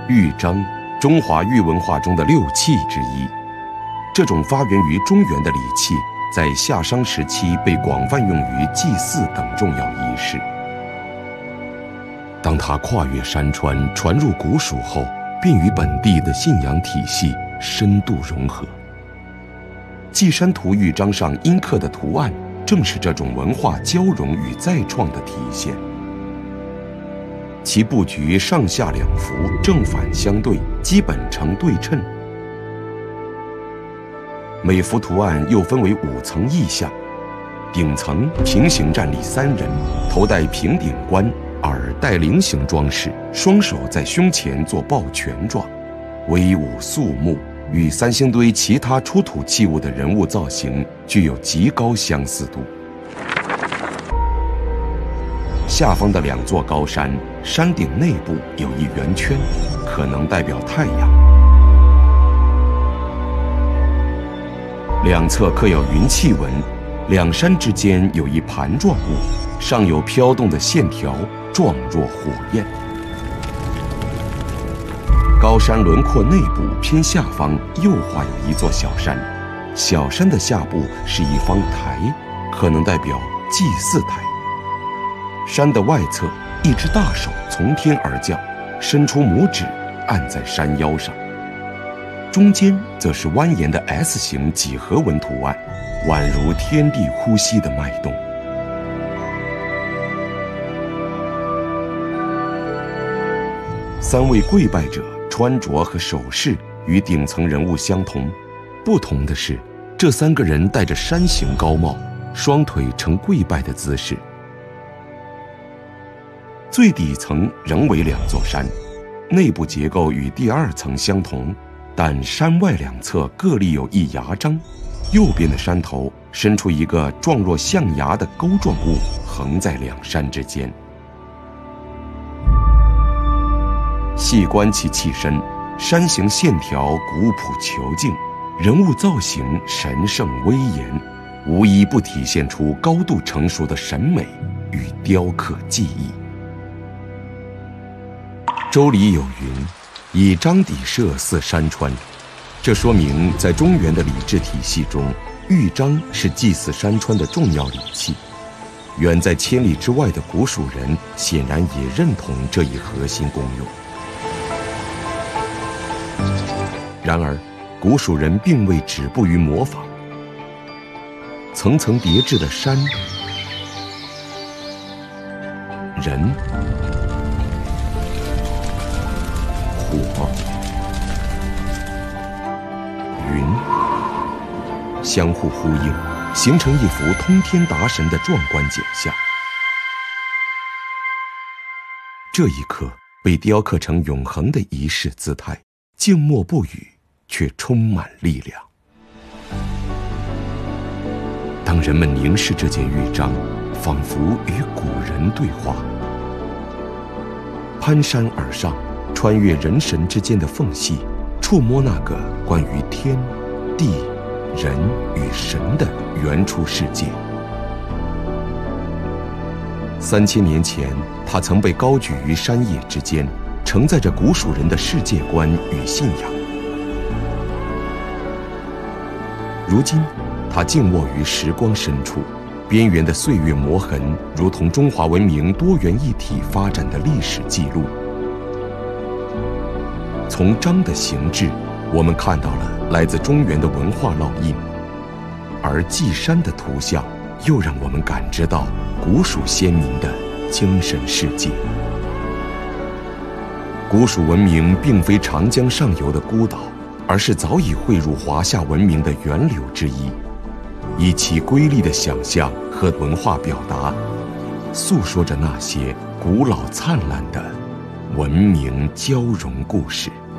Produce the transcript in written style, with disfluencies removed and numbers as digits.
玉章，中华玉文化中的六器之一。这种发源于中原的礼器，在夏商时期被广泛用于祭祀等重要仪式。当它跨越山川，传入古蜀后，便与本地的信仰体系深度融合。稷山图玉章上阴刻的图案，正是这种文化交融与再创的体现。其布局上下两幅正反相对，基本成对称。每幅图案又分为5层意象，顶层平行站立3人，头戴平顶冠，耳戴菱形装饰，双手在胸前做抱拳状，威武肃穆，与三星堆其他出土器物的人物造型具有极高相似度。下方的2座高山，山顶内部有一圆圈，可能代表太阳。两侧刻有云气纹，两山之间有一盘状物，上有飘动的线条，状若火焰。高山轮廓内部偏下方右画有一座小山，小山的下部是一方台，可能代表祭祀台。山的外侧，一只大手从天而降，伸出拇指按在山腰上。中间则是蜿蜒的 S 型几何纹图案，宛如天地呼吸的脉动。3位跪拜者穿着和首饰与顶层人物相同，不同的是，这3个人戴着山形高帽，双腿呈跪拜的姿势。最底层仍为2座山，内部结构与第2层相同，但山外2侧各立有一牙章，右边的山头伸出一个状若象牙的钩状物，横在2山之间。细观其器身，山形线条古朴遒劲，人物造型神圣威严，无一不体现出高度成熟的审美与雕刻技艺。周礼有云：以章底设4山川，这说明在中原的礼制体系中，玉章是祭祀山川的重要礼器。远在千里之外的古蜀人显然也认同这一核心功用。然而，古蜀人并未止步于模仿，层层叠制的山、人、火、云相互呼应，形成一幅通天达神的壮观景象。这一刻被雕刻成永恒的仪式姿态，静默不语，却充满力量。当人们凝视这件玉章，仿佛与古人对话。攀山而上，穿越人神之间的缝隙，触摸那个关于天、地、人与神的原初世界。3000年前，它曾被高举于山野之间，承载着古蜀人的世界观与信仰。如今，它静卧于时光深处，边缘的岁月磨痕，如同中华文明多元一体发展的历史记录。从章的形制，我们看到了来自中原的文化烙印，而稷山的图像又让我们感知到古蜀先民的精神世界。古蜀文明并非长江上游的孤岛，而是早已汇入华夏文明的源流之一，以其瑰丽的想象和文化表达，诉说着那些古老灿烂的文明交融故事。